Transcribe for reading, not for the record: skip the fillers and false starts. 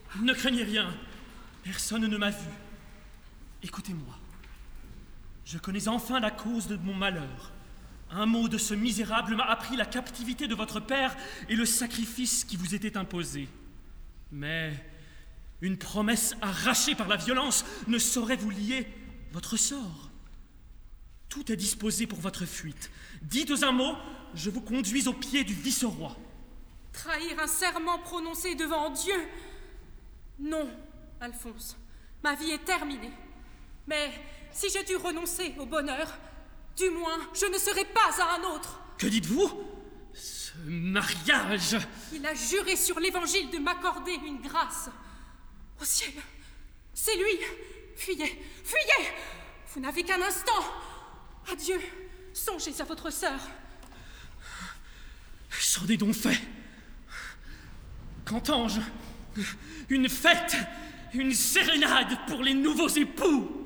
Ne craignez rien. Personne ne m'a vu. Écoutez-moi. Je connais enfin la cause de mon malheur. Un mot de ce misérable m'a appris la captivité de votre père et le sacrifice qui vous était imposé. Mais une promesse arrachée par la violence ne saurait vous lier votre sort. Tout est disposé pour votre fuite. Dites un mot, je vous conduis au pied du vice-roi. Trahir un serment prononcé devant Dieu? Non, Alphonse, ma vie est terminée. Mais si j'ai dû renoncer au bonheur, du moins, je ne serai pas à un autre. Que dites-vous? Ce mariage... Il a juré sur l'évangile de m'accorder une grâce. Au ciel, c'est lui. Fuyez, fuyez! Vous n'avez qu'un instant. Adieu, songez à votre sœur. C'en est donc fait. Qu'entends-je? Une fête, une sérénade pour les nouveaux époux.